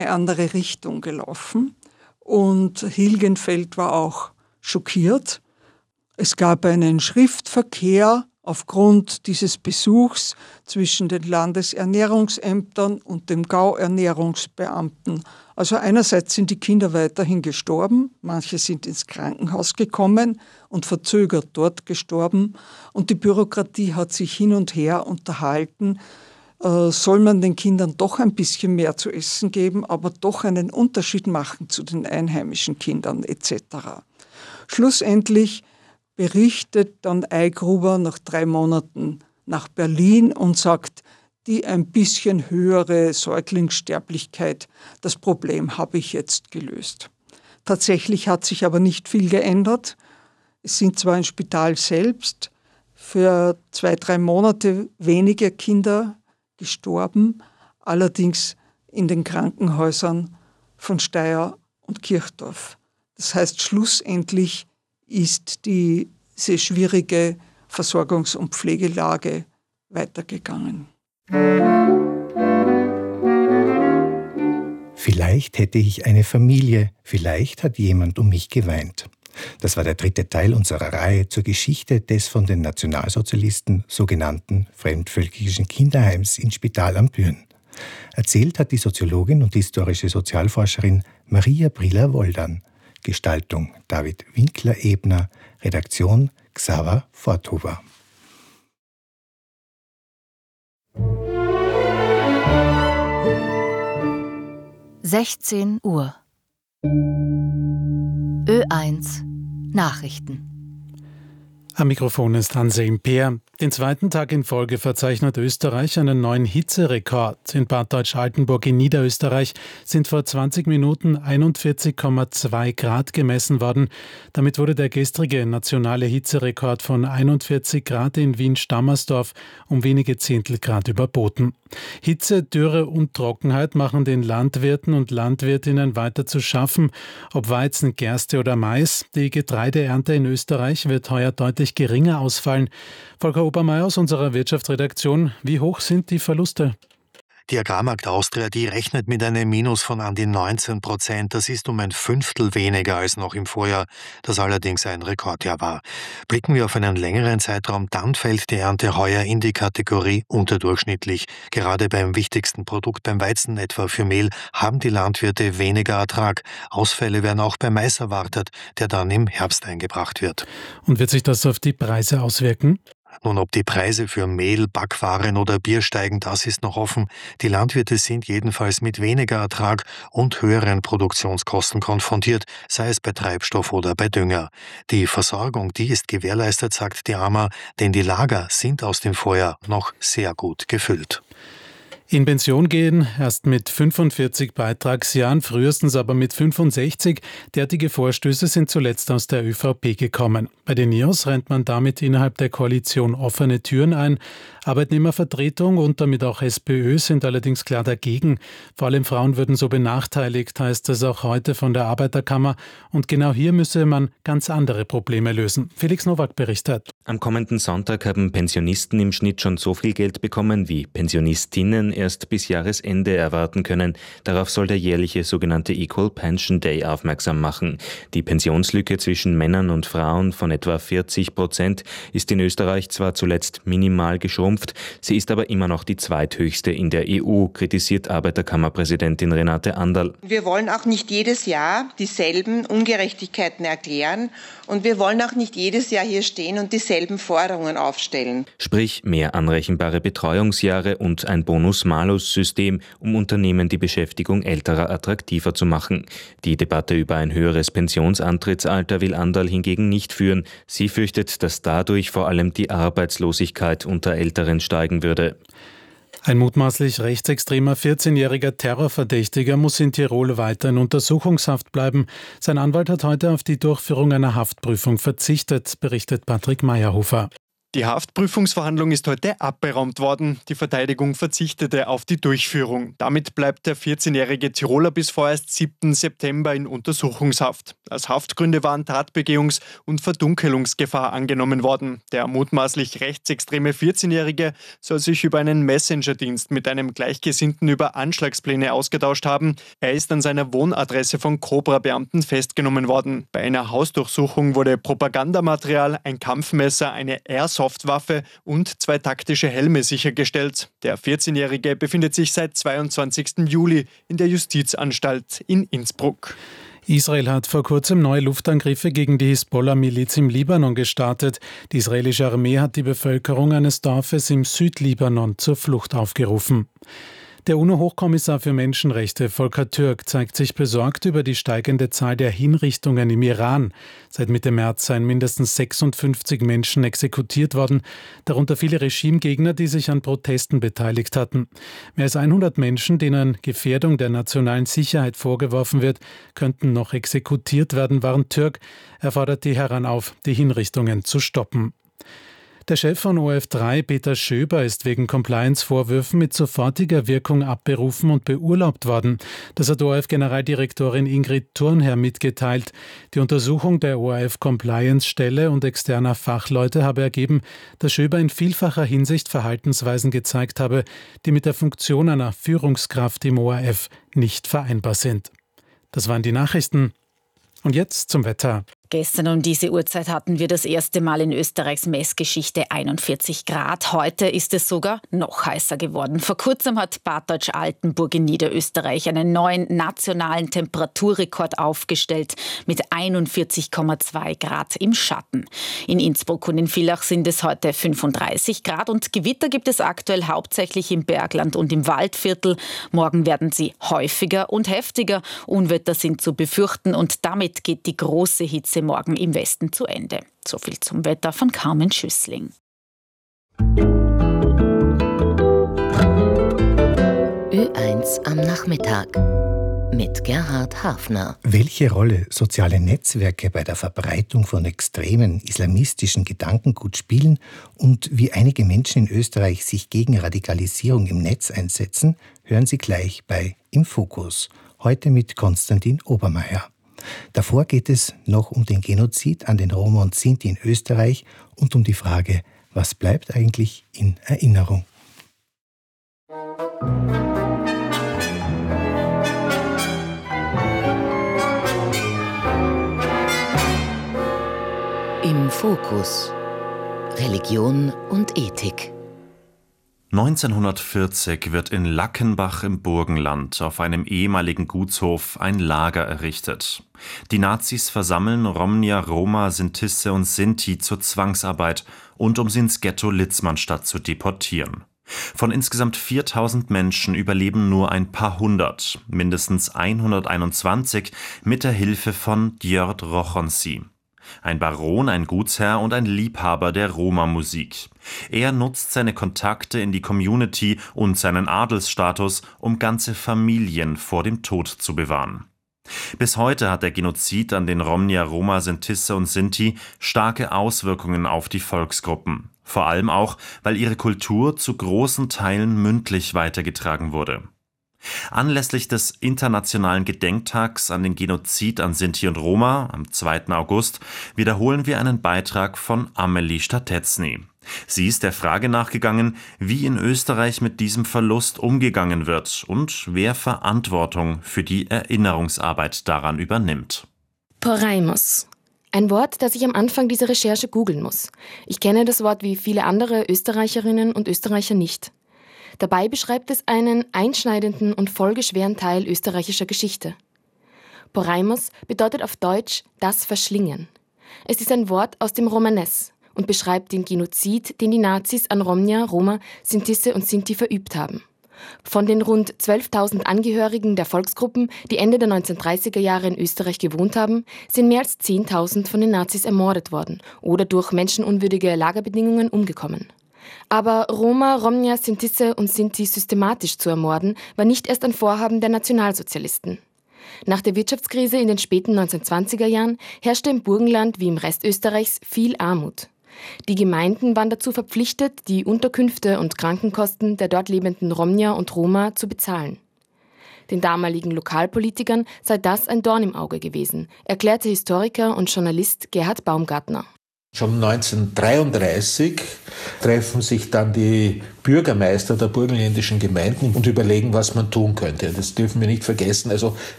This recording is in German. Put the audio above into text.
eine andere Richtung gelaufen. Und Hilgenfeldt war auch schockiert. Es gab einen Schriftverkehr aufgrund dieses Besuchs zwischen den Landesernährungsämtern und dem Gauernährungsbeamten. Also einerseits sind die Kinder weiterhin gestorben, manche sind ins Krankenhaus gekommen und verzögert dort gestorben. Und die Bürokratie hat sich hin und her unterhalten, soll man den Kindern doch ein bisschen mehr zu essen geben, aber doch einen Unterschied machen zu den einheimischen Kindern etc. Schlussendlich berichtet dann Eigruber nach 3 Monaten nach Berlin und sagt, die ein bisschen höhere Säuglingssterblichkeit, das Problem habe ich jetzt gelöst. Tatsächlich hat sich aber nicht viel geändert. Es sind zwar im Spital selbst für 2-3 Monate weniger Kinder gestorben, allerdings in den Krankenhäusern von Steyr und Kirchdorf. Das heißt, schlussendlich ist diese schwierige Versorgungs- und Pflegelage weitergegangen. Vielleicht hätte ich eine Familie, vielleicht hat jemand um mich geweint. Das war der 3. Teil unserer Reihe zur Geschichte des von den Nationalsozialisten sogenannten fremdvölkischen Kinderheims in Spital am Büren. Erzählt hat die Soziologin und historische Sozialforscherin Maria Briller-Woldern. Gestaltung David Winkler-Ebner, Redaktion Xaver Forthuber. Uhr. Ö1 Nachrichten. Am Mikrofon ist Hanse Imper. Den 2. Tag in Folge verzeichnet Österreich einen neuen Hitzerekord. In Bad Deutsch-Altenburg in Niederösterreich sind vor 20 Minuten 41,2 Grad gemessen worden. Damit wurde der gestrige nationale Hitzerekord von 41 Grad in Wien-Stammersdorf um wenige Zehntelgrad überboten. Hitze, Dürre und Trockenheit machen den Landwirten und Landwirtinnen weiter zu schaffen. Ob Weizen, Gerste oder Mais, die Getreideernte in Österreich wird heuer deutlich geringer ausfallen. Volker Obermeier aus unserer Wirtschaftsredaktion, wie hoch sind die Verluste? Die Agrarmarkt Austria, die rechnet mit einem Minus von an die 19%. Das ist um ein Fünftel weniger als noch im Vorjahr, das allerdings ein Rekordjahr war. Blicken wir auf einen längeren Zeitraum, dann fällt die Ernte heuer in die Kategorie unterdurchschnittlich. Gerade beim wichtigsten Produkt, beim Weizen, etwa für Mehl, haben die Landwirte weniger Ertrag. Ausfälle werden auch beim Mais erwartet, der dann im Herbst eingebracht wird. Und wird sich das auf die Preise auswirken? Nun, ob die Preise für Mehl, Backwaren oder Bier steigen, das ist noch offen. Die Landwirte sind jedenfalls mit weniger Ertrag und höheren Produktionskosten konfrontiert, sei es bei Treibstoff oder bei Dünger. Die Versorgung, die ist gewährleistet, sagt die AMA, denn die Lager sind aus dem Vorjahr noch sehr gut gefüllt. In Pension gehen, erst mit 45 Beitragsjahren, frühestens aber mit 65. Derartige Vorstöße sind zuletzt aus der ÖVP gekommen. Bei den NEOS rennt man damit innerhalb der Koalition offene Türen ein. Arbeitnehmervertretung und damit auch SPÖ sind allerdings klar dagegen. Vor allem Frauen würden so benachteiligt, heißt es auch heute von der Arbeiterkammer. Und genau hier müsse man ganz andere Probleme lösen. Felix Nowak berichtet. Am kommenden Sonntag haben Pensionisten im Schnitt schon so viel Geld bekommen, wie Pensionistinnen erst bis Jahresende erwarten können. Darauf soll der jährliche sogenannte Equal Pension Day aufmerksam machen. Die Pensionslücke zwischen Männern und Frauen von etwa 40% ist in Österreich zwar zuletzt minimal geschrumpft, sie ist aber immer noch die zweithöchste in der EU, kritisiert Arbeiterkammerpräsidentin Renate Anderl. Wir wollen auch nicht jedes Jahr dieselben Ungerechtigkeiten erklären und wir wollen auch nicht jedes Jahr hier stehen und dieselben Forderungen aufstellen. Sprich mehr anrechenbare Betreuungsjahre und ein Bonus-Malus-System, um Unternehmen die Beschäftigung älterer attraktiver zu machen. Die Debatte über ein höheres Pensionsantrittsalter will Anderl hingegen nicht führen. Sie fürchtet, dass dadurch vor allem die Arbeitslosigkeit unter Älteren steigen würde. Ein mutmaßlich rechtsextremer 14-jähriger Terrorverdächtiger muss in Tirol weiter in Untersuchungshaft bleiben. Sein Anwalt hat heute auf die Durchführung einer Haftprüfung verzichtet, berichtet Patrick Meyerhofer. Die Haftprüfungsverhandlung ist heute abberaumt worden. Die Verteidigung verzichtete auf die Durchführung. Damit bleibt der 14-jährige Tiroler bis vorerst 7. September in Untersuchungshaft. Als Haftgründe waren Tatbegehungs- und Verdunkelungsgefahr angenommen worden. Der mutmaßlich rechtsextreme 14-jährige soll sich über einen Messenger-Dienst mit einem Gleichgesinnten über Anschlagspläne ausgetauscht haben. Er ist an seiner Wohnadresse von Cobra-Beamten festgenommen worden. Bei einer Hausdurchsuchung wurde Propagandamaterial, ein Kampfmesser, eine Airsoftwaffe und 2 taktische Helme sichergestellt. Der 14-Jährige befindet sich seit 22. Juli in der Justizanstalt in Innsbruck. Israel hat vor kurzem neue Luftangriffe gegen die Hisbollah-Miliz im Libanon gestartet. Die israelische Armee hat die Bevölkerung eines Dorfes im Südlibanon zur Flucht aufgerufen. Der UNO-Hochkommissar für Menschenrechte, Volker Türk, zeigt sich besorgt über die steigende Zahl der Hinrichtungen im Iran. Seit Mitte März seien mindestens 56 Menschen exekutiert worden, darunter viele Regimegegner, die sich an Protesten beteiligt hatten. Mehr als 100 Menschen, denen Gefährdung der nationalen Sicherheit vorgeworfen wird, könnten noch exekutiert werden, warnt Türk. Er fordert Teheran auf, die Hinrichtungen zu stoppen. Der Chef von ORF3, Peter Schöber, ist wegen Compliance-Vorwürfen mit sofortiger Wirkung abberufen und beurlaubt worden. Das hat ORF-Generaldirektorin Ingrid Thurnherr mitgeteilt. Die Untersuchung der ORF-Compliance-Stelle und externer Fachleute habe ergeben, dass Schöber in vielfacher Hinsicht Verhaltensweisen gezeigt habe, die mit der Funktion einer Führungskraft im ORF nicht vereinbar sind. Das waren die Nachrichten. Und jetzt zum Wetter. Gestern um diese Uhrzeit hatten wir das erste Mal in Österreichs Messgeschichte 41 Grad. Heute ist es sogar noch heißer geworden. Vor kurzem hat Bad Deutsch-Altenburg in Niederösterreich einen neuen nationalen Temperaturrekord aufgestellt mit 41,2 Grad im Schatten. In Innsbruck und in Villach sind es heute 35 Grad und Gewitter gibt es aktuell hauptsächlich im Bergland und im Waldviertel. Morgen werden sie häufiger und heftiger. Unwetter sind zu befürchten und damit geht die große Hitze morgen im Westen zu Ende. So viel zum Wetter von Carmen Schüssling. Ö1 am Nachmittag mit Gerhard Hafner. Welche Rolle soziale Netzwerke bei der Verbreitung von extremen islamistischen Gedankengut spielen und wie einige Menschen in Österreich sich gegen Radikalisierung im Netz einsetzen, hören Sie gleich bei Im Fokus. Heute mit Konstantin Obermeier. Davor geht es noch um den Genozid an den Roma und Sinti in Österreich und um die Frage, was bleibt eigentlich in Erinnerung? Im Fokus. Religion und Ethik. 1940 wird in Lackenbach im Burgenland auf einem ehemaligen Gutshof ein Lager errichtet. Die Nazis versammeln Romnia, Roma, Sintisse und Sinti zur Zwangsarbeit und um sie ins Ghetto Litzmannstadt zu deportieren. Von insgesamt 4000 Menschen überleben nur ein paar hundert, mindestens 121 mit der Hilfe von Djörd Rochonsi. Ein Baron, ein Gutsherr und ein Liebhaber der Roma-Musik. Er nutzt seine Kontakte in die Community und seinen Adelsstatus, um ganze Familien vor dem Tod zu bewahren. Bis heute hat der Genozid an den Romnia, Roma, Sintisse und Sinti starke Auswirkungen auf die Volksgruppen. Vor allem auch, weil ihre Kultur zu großen Teilen mündlich weitergetragen wurde. Anlässlich des Internationalen Gedenktags an den Genozid an Sinti und Roma am 2. August wiederholen wir einen Beitrag von Amelie Statetzny. Sie ist der Frage nachgegangen, wie in Österreich mit diesem Verlust umgegangen wird und wer Verantwortung für die Erinnerungsarbeit daran übernimmt. Poraimus. Ein Wort, das ich am Anfang dieser Recherche googeln muss. Ich kenne das Wort wie viele andere Österreicherinnen und Österreicher nicht. Dabei beschreibt es einen einschneidenden und folgeschweren Teil österreichischer Geschichte. Poraimus bedeutet auf Deutsch das Verschlingen. Es ist ein Wort aus dem Romanes und beschreibt den Genozid, den die Nazis an Romnia, Roma, Sintisse und Sinti verübt haben. Von den rund 12.000 Angehörigen der Volksgruppen, die Ende der 1930er Jahre in Österreich gewohnt haben, sind mehr als 10.000 von den Nazis ermordet worden oder durch menschenunwürdige Lagerbedingungen umgekommen. Aber Roma, Romnia, Sintisse und Sinti systematisch zu ermorden, war nicht erst ein Vorhaben der Nationalsozialisten. Nach der Wirtschaftskrise in den späten 1920er Jahren herrschte im Burgenland wie im Rest Österreichs viel Armut. Die Gemeinden waren dazu verpflichtet, die Unterkünfte und Krankenkosten der dort lebenden Romnia und Roma zu bezahlen. Den damaligen Lokalpolitikern sei das ein Dorn im Auge gewesen, erklärte Historiker und Journalist Gerhard Baumgartner. Schon 1933 treffen sich dann die Bürgermeister der burgenländischen Gemeinden und überlegen, was man tun könnte. Das dürfen wir nicht vergessen. Also